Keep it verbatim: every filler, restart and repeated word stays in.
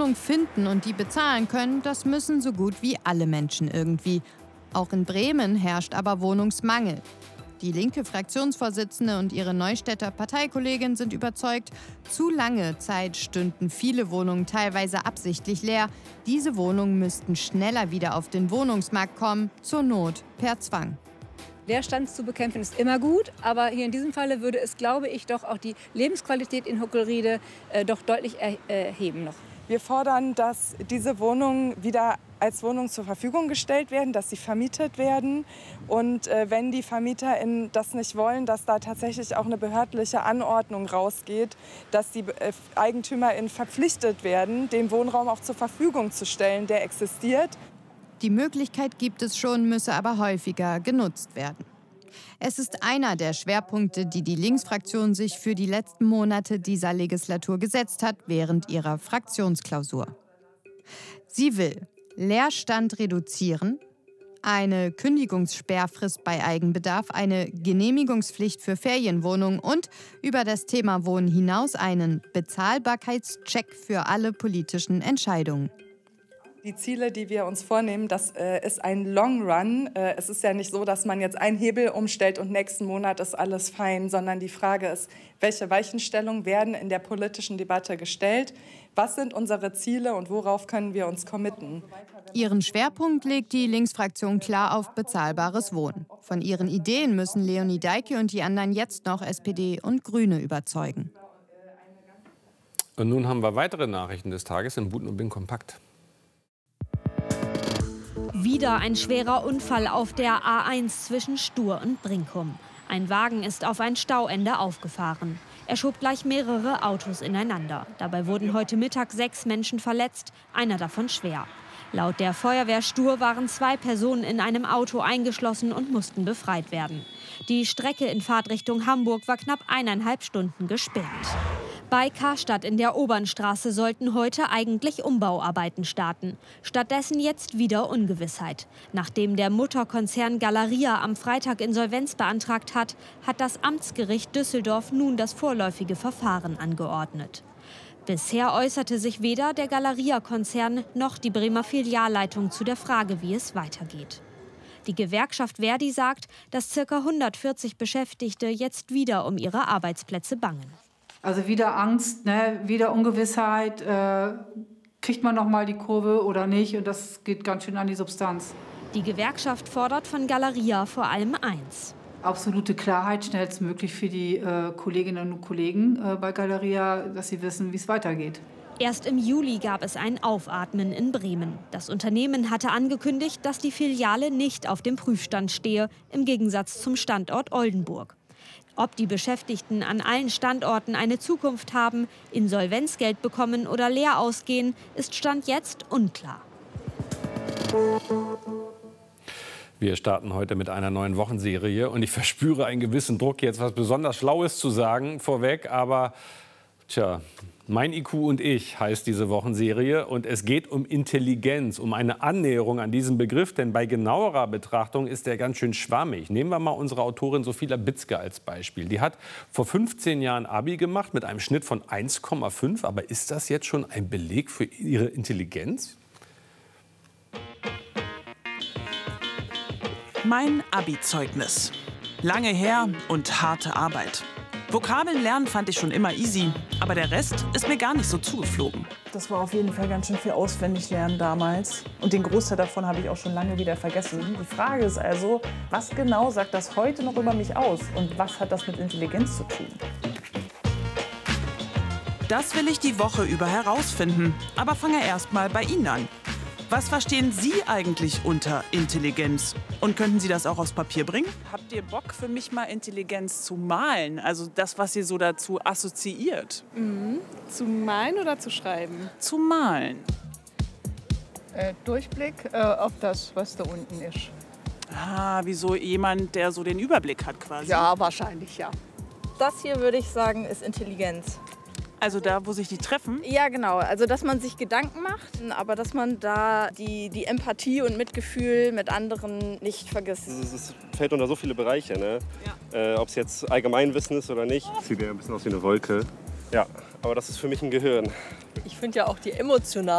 Wohnung finden und die bezahlen können, das müssen so gut wie alle Menschen irgendwie. Auch in Bremen herrscht aber Wohnungsmangel. Die linke Fraktionsvorsitzende und ihre Neustädter Parteikollegin sind überzeugt, zu lange Zeit stünden viele Wohnungen teilweise absichtlich leer. Diese Wohnungen müssten schneller wieder auf den Wohnungsmarkt kommen, zur Not per Zwang. Leerstand zu bekämpfen ist immer gut, aber hier in diesem Falle würde es, glaube ich, doch auch die Lebensqualität in Huckelriede äh, doch deutlich erheben noch. Wir fordern, dass diese Wohnungen wieder als Wohnungen zur Verfügung gestellt werden, dass sie vermietet werden. Und äh, wenn die VermieterInnen das nicht wollen, dass da tatsächlich auch eine behördliche Anordnung rausgeht, dass die äh, EigentümerInnen verpflichtet werden, den Wohnraum auch zur Verfügung zu stellen, der existiert. Die Möglichkeit gibt es schon, müsse aber häufiger genutzt werden. Es ist einer der Schwerpunkte, die die Linksfraktion sich für die letzten Monate dieser Legislatur gesetzt hat, während ihrer Fraktionsklausur. Sie will Leerstand reduzieren, eine Kündigungssperrfrist bei Eigenbedarf, eine Genehmigungspflicht für Ferienwohnungen und über das Thema Wohnen hinaus einen Bezahlbarkeitscheck für alle politischen Entscheidungen. Die Ziele, die wir uns vornehmen, das äh, ist ein Long Run. Äh, es ist ja nicht so, dass man jetzt einen Hebel umstellt und nächsten Monat ist alles fein, sondern die Frage ist, welche Weichenstellungen werden in der politischen Debatte gestellt? Was sind unsere Ziele und worauf können wir uns committen? Ihren Schwerpunkt legt die Linksfraktion klar auf bezahlbares Wohnen. Von ihren Ideen müssen Leonie Deike und die anderen jetzt noch S P D und Grüne überzeugen. Und nun haben wir weitere Nachrichten des Tages in Buten und Bin kompakt. Wieder ein schwerer Unfall auf der A eins zwischen Stur und Brinkum. Ein Wagen ist auf ein Stauende aufgefahren. Er schob gleich mehrere Autos ineinander. Dabei wurden heute Mittag sechs Menschen verletzt, einer davon schwer. Laut der Feuerwehr Stur waren zwei Personen in einem Auto eingeschlossen und mussten befreit werden. Die Strecke in Fahrtrichtung Hamburg war knapp eineinhalb Stunden gesperrt. Bei Karstadt in der Obernstraße sollten heute eigentlich Umbauarbeiten starten. Stattdessen jetzt wieder Ungewissheit. Nachdem der Mutterkonzern Galeria am Freitag Insolvenz beantragt hat, hat das Amtsgericht Düsseldorf nun das vorläufige Verfahren angeordnet. Bisher äußerte sich weder der Galeria-Konzern noch die Bremer Filialleitung zu der Frage, wie es weitergeht. Die Gewerkschaft Verdi sagt, dass ca. hundertvierzig Beschäftigte jetzt wieder um ihre Arbeitsplätze bangen. Also wieder Angst, ne? Wieder Ungewissheit, äh, kriegt man noch mal die Kurve oder nicht? Und das geht ganz schön an die Substanz. Die Gewerkschaft fordert von Galeria vor allem eins. Absolute Klarheit, schnellstmöglich für die äh, Kolleginnen und Kollegen äh, bei Galeria, dass sie wissen, wie es weitergeht. Erst im Juli gab es ein Aufatmen in Bremen. Das Unternehmen hatte angekündigt, dass die Filiale nicht auf dem Prüfstand stehe, im Gegensatz zum Standort Oldenburg. Ob die Beschäftigten an allen Standorten eine Zukunft haben, Insolvenzgeld bekommen oder leer ausgehen, ist Stand jetzt unklar. Wir starten heute mit einer neuen Wochenserie und ich verspüre einen gewissen Druck, jetzt was besonders Schlaues zu sagen vorweg, aber tja, Mein I Q und ich heißt diese Wochenserie und es geht um Intelligenz, um eine Annäherung an diesen Begriff, denn bei genauerer Betrachtung ist er ganz schön schwammig. Nehmen wir mal unsere Autorin Sophie Labitzke als Beispiel. Die hat vor fünfzehn Jahren Abi gemacht mit einem Schnitt von eins Komma fünf, aber ist das jetzt schon ein Beleg für ihre Intelligenz? Mein Abi-Zeugnis. Lange her und harte Arbeit. Vokabeln lernen fand ich schon immer easy, aber der Rest ist mir gar nicht so zugeflogen. Das war auf jeden Fall ganz schön viel Auswendiglernen damals. Und den Großteil davon habe ich auch schon lange wieder vergessen. Die Frage ist also, was genau sagt das heute noch über mich aus? Und was hat das mit Intelligenz zu tun? Das will ich die Woche über herausfinden. Aber fange erst mal bei Ihnen an. Was verstehen Sie eigentlich unter Intelligenz? Und könnten Sie das auch aufs Papier bringen? Habt ihr Bock für mich mal Intelligenz zu malen? Also das, was ihr so dazu assoziiert? Mhm. Zu malen oder zu schreiben? Zu malen. Äh, Durchblick äh, auf das, was da unten ist. Ah, wie so jemand, der so den Überblick hat quasi. Ja, wahrscheinlich, ja. Das hier, würde ich sagen, ist Intelligenz. Also da, wo sich die treffen? Ja, genau. Also, dass man sich Gedanken macht, aber dass man da die, die Empathie und Mitgefühl mit anderen nicht vergisst. Es fällt unter so viele Bereiche, ne? Ja. Äh, ob es jetzt Allgemeinwissen ist oder nicht. Sieht ja ein bisschen aus wie eine Wolke. Ja, aber das ist für mich ein Gehirn. Ich finde ja auch die emotionalen